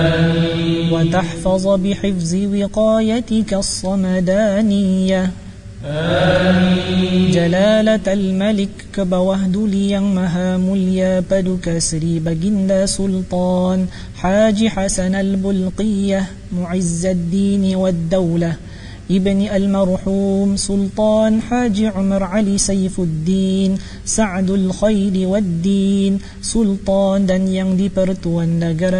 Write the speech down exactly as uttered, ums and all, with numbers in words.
وتحفظ بحفظ وقايتك الصمدانية جلالة الملك kebawah duli yang maha mulia paduka Sri Baginda Sultan Haji Hasan Al-Bulqiyah Mu'izzaddin wad-Daulah ibni al-marhum Sultan Haji Umar Ali Saifuddin Sa'dul Khairi wad-Din Sultan dan yang di-Pertuan Negara